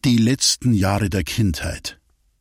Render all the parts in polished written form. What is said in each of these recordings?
Die letzten Jahre der Kindheit.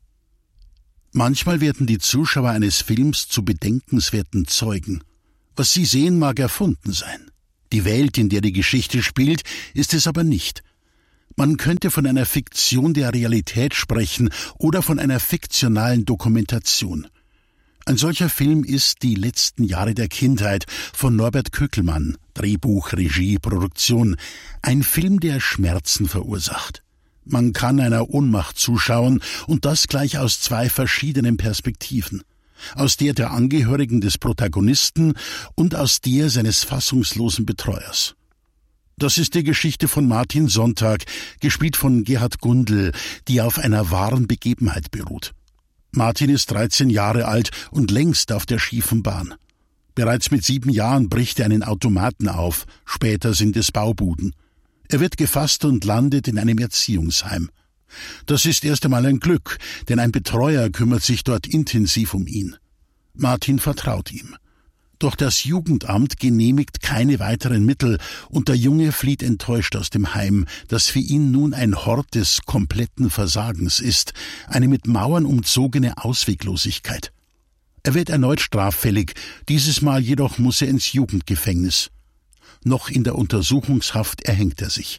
Manchmal werden die Zuschauer eines Films zu bedenkenswerten Zeugen. Was sie sehen, mag erfunden sein. Die Welt, in der die Geschichte spielt, ist es aber nicht. Man könnte von einer Fiktion der Realität sprechen oder von einer fiktionalen Dokumentation. Ein solcher Film ist Die letzten Jahre der Kindheit von Norbert Köckelmann, Drehbuch, Regie, Produktion. Ein Film, der Schmerzen verursacht. Man kann einer Ohnmacht zuschauen und das gleich aus zwei verschiedenen Perspektiven. Aus der Angehörigen des Protagonisten und aus der seines fassungslosen Betreuers. Das ist die Geschichte von Martin Sonntag, gespielt von Gerhard Gundel, die auf einer wahren Begebenheit beruht. Martin ist 13 Jahre alt und längst auf der schiefen Bahn. Bereits mit 7 Jahren bricht er einen Automaten auf, später sind es Baubuden. Er wird gefasst und landet in einem Erziehungsheim. Das ist erst einmal ein Glück, denn ein Betreuer kümmert sich dort intensiv um ihn. Martin vertraut ihm. Doch das Jugendamt genehmigt keine weiteren Mittel und der Junge flieht enttäuscht aus dem Heim, das für ihn nun ein Hort des kompletten Versagens ist, eine mit Mauern umzogene Ausweglosigkeit. Er wird erneut straffällig, dieses Mal jedoch muss er ins Jugendgefängnis. Noch in der Untersuchungshaft erhängt er sich.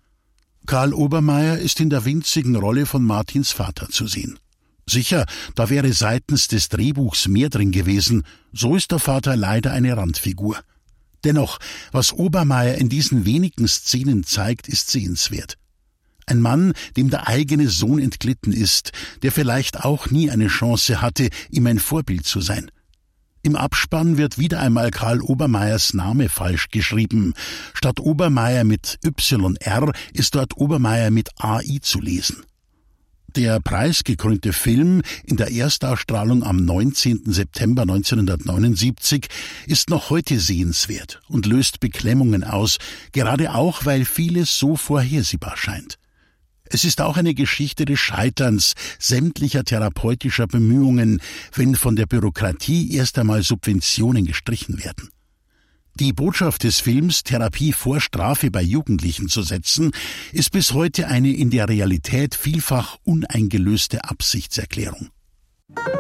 Karl Obermeier ist in der winzigen Rolle von Martins Vater zu sehen. Sicher, da wäre seitens des Drehbuchs mehr drin gewesen, so ist der Vater leider eine Randfigur. Dennoch, was Obermeier in diesen wenigen Szenen zeigt, ist sehenswert. Ein Mann, dem der eigene Sohn entglitten ist, der vielleicht auch nie eine Chance hatte, ihm ein Vorbild zu sein. Im Abspann wird wieder einmal Karl Obermeiers Name falsch geschrieben. Statt Obermeier mit YR ist dort Obermeier mit AI zu lesen. Der preisgekrönte Film in der Erstausstrahlung am 19. September 1979 ist noch heute sehenswert und löst Beklemmungen aus, gerade auch, weil vieles so vorhersehbar scheint. Es ist auch eine Geschichte des Scheiterns sämtlicher therapeutischer Bemühungen, wenn von der Bürokratie erst einmal Subventionen gestrichen werden. Die Botschaft des Films, Therapie vor Strafe bei Jugendlichen zu setzen, ist bis heute eine in der Realität vielfach uneingelöste Absichtserklärung.